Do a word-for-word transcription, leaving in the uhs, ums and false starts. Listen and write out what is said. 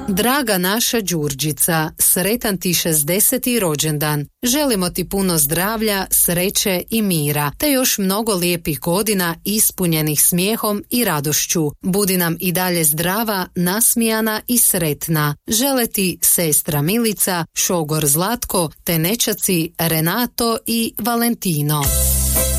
Draga naša Đurđica, sretan ti šezdeseti rođendan. Želimo ti puno zdravlja, sreće i mira, te još mnogo lijepih godina ispunjenih smijehom i radošću. Budi nam i dalje zdrava, nasmijana i sretna. Žele ti sestra Milica, šogor Zlatko, te nećaci Renato i Valentino.